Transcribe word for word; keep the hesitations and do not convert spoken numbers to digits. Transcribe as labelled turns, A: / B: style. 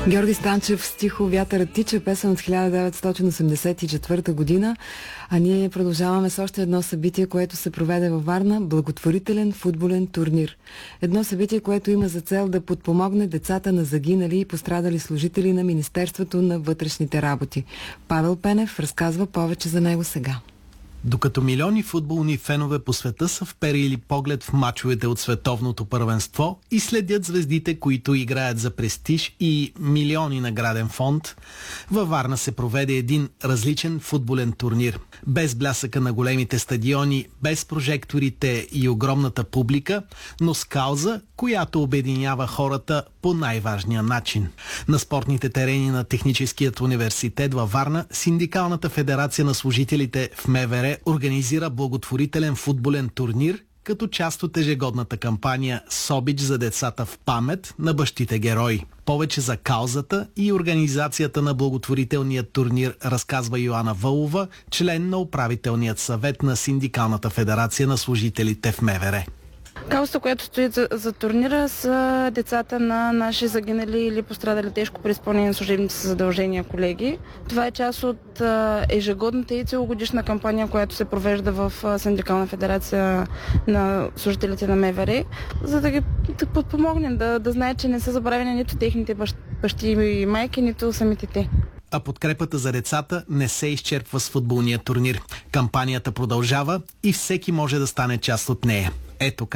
A: Георги Станчев, стихо "Вятърът тича", песен от хиляда деветстотин осемдесет и четвърта година. А ние продължаваме с още едно събитие, което се проведе във Варна — благотворителен футболен турнир. Едно събитие, което има за цел да подпомогне децата на загинали и пострадали служители на Министерството на вътрешните работи. Павел Пенев разказва повече за него сега.
B: Докато милиони футболни фенове по света са вперили поглед в мачовете от световното първенство и следят звездите, които играят за престиж и милиони награден фонд, във Варна се проведе един различен футболен турнир. Без блясъка на големите стадиони, без прожекторите и огромната публика, но с кауза, която обединява хората по най-важния начин. На спортните терени на Техническият университет във Варна Синдикалната федерация на служителите в МВР организира благотворителен футболен турнир като част от ежегодната кампания "Собич за децата в памет на бащите герои". Повече за каузата и организацията на благотворителния турнир разказва Йоана Вълова, член на управителният съвет на Синдикалната федерация на служителите в МВР.
C: Каузата, която стои за, за турнира, са децата на наши загинали или пострадали тежко при изпълнение на служебните си задължения колеги. Това е част от а, ежегодната и целогодишна кампания, която се провежда в а, Синдикална федерация на служителите на МВР, за да ги да подпомогнем, да, да знаят, че не са забравени нито техните бащ, бащи и майки, нито самите те.
B: А подкрепата за децата не се изчерпва с футболния турнир. Кампанията продължава и всеки може да стане част от нея. Ето